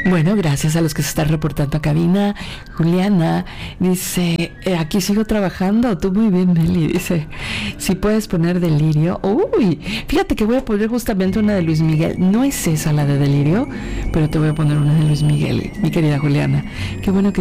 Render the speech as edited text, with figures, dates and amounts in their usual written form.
Bueno, gracias a los que se están reportando a cabina. Juliana dice, aquí sigo trabajando. Tú muy bien, Meli. Dice, si puedes poner Delirio. Uy, fíjate que voy a poner justamente una de Luis Miguel. No es esa la de Delirio, pero te voy a poner una de Luis Miguel, mi querida Juliana. Qué bueno que